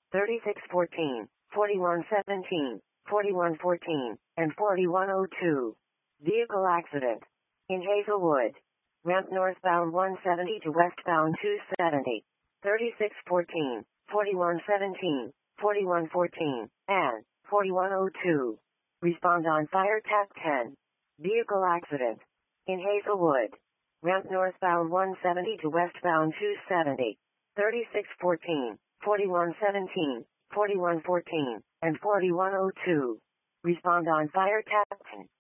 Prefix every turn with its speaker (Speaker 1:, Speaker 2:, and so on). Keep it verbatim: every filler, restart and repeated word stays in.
Speaker 1: thirty-six fourteen, forty-one seventeen, forty-one fourteen, and forty-one oh two. Vehicle accident. In Hazelwood. Ramp northbound one seventy to westbound two seventy. thirty-six fourteen, forty-one seventeen, forty-one fourteen, and forty-one oh two. Respond on Fire Tap ten. Vehicle accident. In Hazelwood. Ramp northbound one seventy to westbound two seventy. thirty-six fourteen, forty-one seventeen, forty-one fourteen, and forty-one oh two. Respond on Fire Tap ten.